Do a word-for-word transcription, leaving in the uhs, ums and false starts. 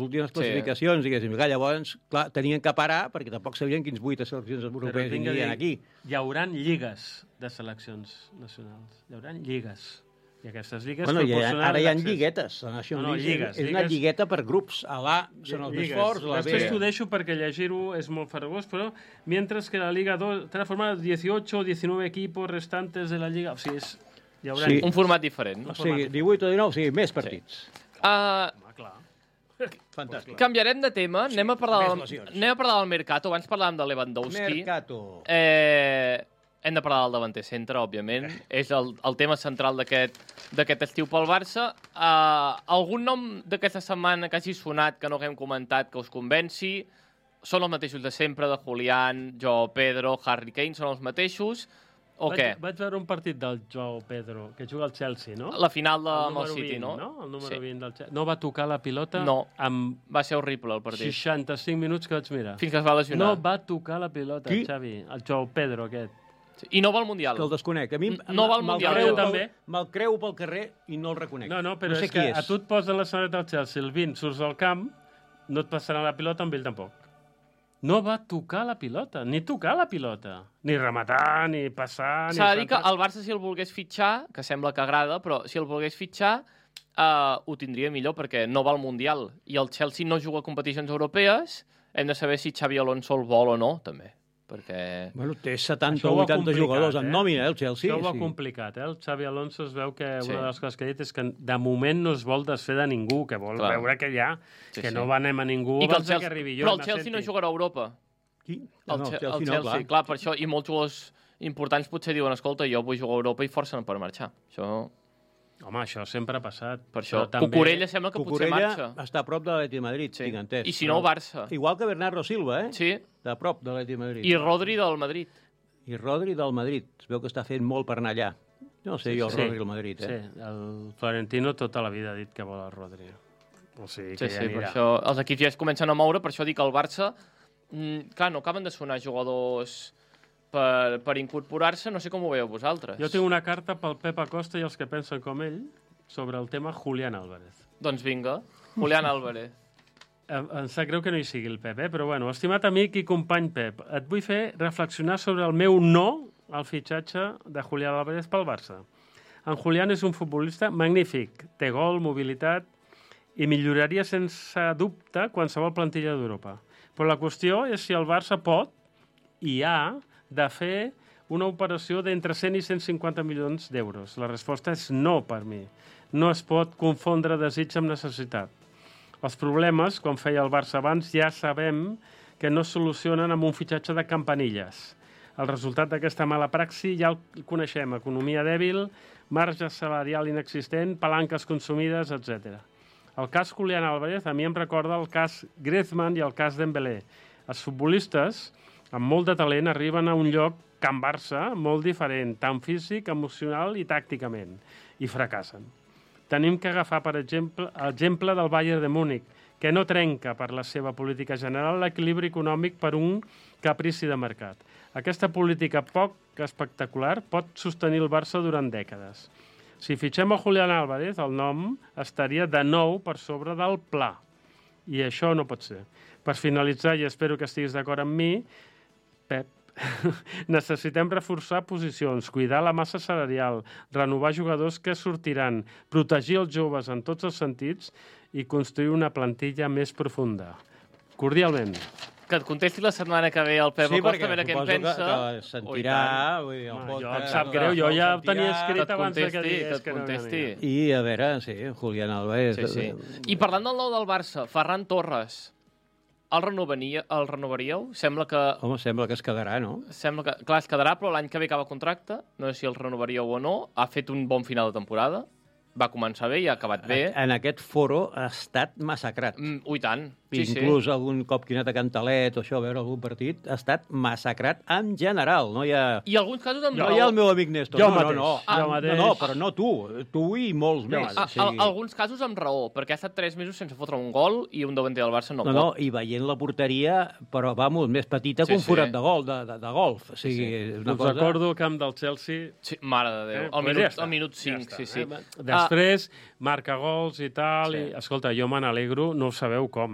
últimes classificacions, sí. diguéssim. Llavors, clar, tenien que parar, perquè tampoc sabien quins vuit seleccions europees hi havia aquí. Hi haurà lligues de seleccions nacionals. Hi haurà lligues. I aquestes lligues bueno, proporcionaran... Ara hi ha lliguetes. No, no, lligues. És una lligueta per grups. A l'A són els més forts, a la B... Després t'ho deixo perquè llegir-ho és molt farragós, però mientras que la Liga dos estarà formada dieciocho o diecinueve equipos restantes de la Lliga... O sigui, és... hi haurà sí. Un format diferent. O sigui, divuit o dinou, o sigui, més partits. Sí. Uh, Home, clar. Fantàstic. Canviarem de tema. Sí, anem, a parlar del, anem a parlar del Mercato. Abans parlàvem de Lewandowski. Mercato. Eh... Hem de parlar del davanter centre, òbviament. És el, el tema central d'aquest estiu pel Barça. Uh, algun nom d'aquesta setmana que hagi sonat, que no haguem comentat, que us convenci? Són els mateixos de sempre, de Julián, Joao Pedro, Harry Kane, són els mateixos? O vaig, què? Vaig veure un partit del Joao Pedro, que juga al Chelsea, no? La final de el el City, vint, no? no? El número sí. vint del Chelsea. No va tocar la pilota? No. Amb va ser horrible el partit. seixanta-cinc minuts que vaig mirar. Fins que es va lesionar. No va tocar la pilota, Qui? Xavi. El Joao Pedro, aquest. Sí. I no va al Mundial. Que el desconec. A mi no va al Mundial. Creu, també. Me'l creu pel carrer i no el reconec. No, no, però no sé és que és. a tu et posen la samarreta del Chelsea, el vint, surts al camp, no et passarà la pilota, amb ell tampoc. No va tocar la pilota, ni tocar la pilota. Ni rematar, ni passar... S'ha de dir que el Barça, si el volgués fitxar, que sembla que agrada, però si el volgués fitxar, uh, ho tindria millor, perquè no va al Mundial. I el Chelsea no juga a competicions europees, hem de saber si Xavi Alonso el vol o no, també. Perquè... Bueno, té setanta o vuitanta jugadors en nòmina, eh, el Chelsea. Això ho ha sí. complicat, eh? El Xavi Alonso es veu que Sí. una de les coses que ha dit és que de moment no es vol desfer de ningú, que vol Clar. veure que hi ha, Sí, que sí. no va anem a ningú I que el abans de que Chelsea... arribi jo. Però el Chelsea no jugarà a Europa. Qui? El, no, Che- el Chelsea, el no, Chelsea, clar. clar, per això, i molts jugadors importants potser diuen, escolta, jo vull jugar a Europa i forcen per marxar. Això... Home, això sempre ha passat. Per això, també... Cucurella sembla que potser Cucurella marxa. està a prop de l'Atlètic de Madrid, Sí. tinc entès. I si no, el Barça. Igual que Bernardo Silva, eh? Sí, De prop de l'Atlètic de Madrid. i Rodri del Madrid. I Rodri del Madrid. Es veu que està fent molt per anar allà. No sé jo, el Sí. Rodri del Madrid, eh? Sí, el Florentino tota la vida ha dit que vol el Rodri. O sigui, que Sí, ja sí, per anirà. això els equips ja es comencen a moure, per això dic que el Barça, mm, clar, no acaben de sonar jugadors per, per incorporar-se, no sé com ho veieu vosaltres. Jo tinc una carta pel Pep Acosta i els que pensen com ell sobre el tema Julián Álvarez. Doncs vinga, Julián Álvarez. Em, em sap greu que no hi sigui el Pep, eh? Però bueno, estimat amic i company Pep, et vull fer reflexionar sobre el meu no al fitxatge de Julián Álvarez pel Barça. En Julián és un futbolista magnífic, té gol, mobilitat i milloraria sense dubte qualsevol plantilla d'Europa. Però la qüestió és si el Barça pot i ha de fer una operació d'entre cent i cent cinquanta milions d'euros. La resposta és no per mi. No es pot confondre desig amb necessitat. Els problemes, com feia el Barça abans, ja sabem que no es solucionen amb un fitxatge de campanilles. El resultat d'aquesta mala praxi ja el coneixem. Economia dèbil, marge salarial inexistent, palanques consumides, etcètera. El cas Julián Álvarez a mi em recorda el cas Griezmann i el cas Dembélé. Els futbolistes, amb molt de talent, arriben a un lloc, Can Barça, molt diferent, tant físic, emocional i tàcticament, i fracassen. Tenim que agafar, per exemple, l'exemple del Bayern de Múnich, que no trenca per la seva política general l'equilibri econòmic per un caprici de mercat. Aquesta política poc espectacular pot sostenir el Barça durant dècades. Si fitxem a Julián Álvarez, el nom estaria de nou per sobre del pla. I això no pot ser. Per finalitzar, i espero que estiguis d'acord amb mi, Pep, necessitem reforçar posicions, cuidar la massa salarial, renovar jugadors que sortiran, protegir els joves en tots els sentits i construir una plantilla més profunda. Cordialment. Que et contesti la setmana que ve el Pep Sí, Acosta, perquè a veure què en suposo que, pensa. que sentirà... Vull dir, el Home, podcast, jo em sap greu, el jo ja sentirà, tenia escrit Que et abans de que contesti, digués que et que no contesti. venia. I a veure, sí, Julián Álvarez... Sí, sí. I parlant del nou del Barça, Ferran Torres, el, renovaria, el renovaríeu? Sembla que... Home, sembla que es quedarà, no? Sembla que, clar, es quedarà, però l'any que ve acaba contracte. No sé si el renovaríeu o no. Ha fet un bon final de temporada. Va començar bé i ha acabat bé. En aquest foro ha estat massacrat. Mm, ui, tant. Sí, Inclús sí. algun cop que he anat a Cantalet o això, a veure algun partit, ha estat massacrat en general. No hi ha, I alguns casos amb no raó. hi ha el meu amic Néstor. Jo no, mateix, no, no. jo Ah, mateix. No, no, però no tu. Tu i molts Jo més. mateix. A, a, alguns casos amb raó, perquè ha estat tres mesos sense fotre un gol i un davanter del Barça no, No, no, pot. i veient la porteria, però, vamos, més petita Sí, que un forat sí. de gol, de, de, de golf. O sigui, Sí, és una Us cosa... recordo el camp del Chelsea. Sí, mare de Déu. Eh, al, pues minut, ja està, al minut ja cinc, està, sí, sí. eh? Després, marca gols i tal. Sí. I, escolta, jo me n'alegro, no ho sabeu com.